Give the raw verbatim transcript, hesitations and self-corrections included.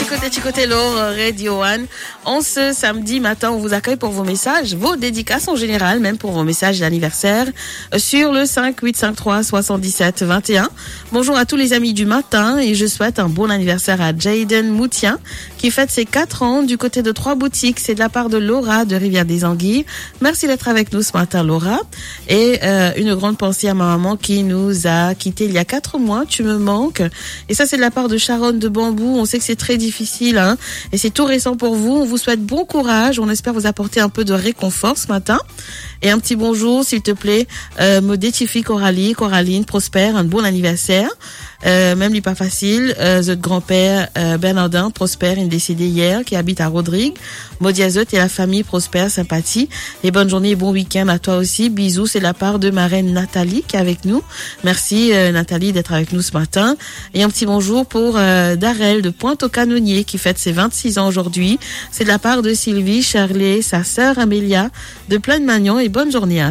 Chicoté Chicoté Laure, Radio One. En ce samedi matin, on vous accueille pour vos messages, vos dédicaces en général, même pour vos messages d'anniversaire, sur le cinq huit cinq trois soixante-dix-sept vingt et un. Bonjour à tous les amis du matin et je souhaite un bon anniversaire à Jayden Moutien qui fête ses quatre ans du côté de Trois Boutiques. C'est de la part de Laura de Rivière des Anguilles. Merci d'être avec nous ce matin, Laura. Et euh, une grande pensée à ma maman qui nous a quittés il y a quatre mois. Tu me manques. Et ça, c'est de la part de Sharon de Bambou. On sait que c'est très difficile, hein, et c'est tout récent pour vous. On vous souhaite bon courage. On espère vous apporter un peu de réconfort ce matin. Et un petit bonjour, s'il te plaît, euh, Modétifi Coralie, Coraline, Prosper, un bon anniversaire. Euh, même lui pas facile, euh, votre grand-père euh, Bernardin Prosper, il est décédé hier, qui habite à Rodrigue. Modiazot et la famille Prosper, sympathie. Et bonne journée et bon week-end à toi aussi. Bisous, c'est la part de ma reine Nathalie qui est avec nous. Merci euh, Nathalie d'être avec nous ce matin. Et un petit bonjour pour euh, Darel de Pointe-aux-Canonniers qui fête ses vingt-six ans aujourd'hui. C'est de la part de Sylvie, Charlet, sa sœur Amélia de Plaine-Magnon et bonne journée à